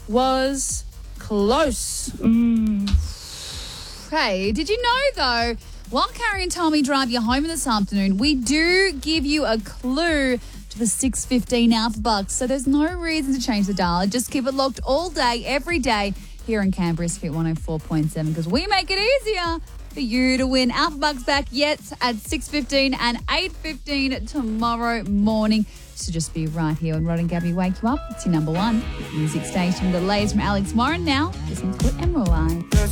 was close. Hey, did you know, though, while Carrie and Tommy drive you home this afternoon, we do give you a clue to the 6:15 Alpha Bucks. So there's no reason to change the dial. Just keep it locked all day, every day here in Canberra's Hit 104.7 because we make it easier for you to win. Alpha Bucks back yet at 6:15 and 8:15 tomorrow morning. So just be right here when Rod and Gabby wake you up. It's your number one music station. The latest from Alex Morin now. Listen to it and rewind.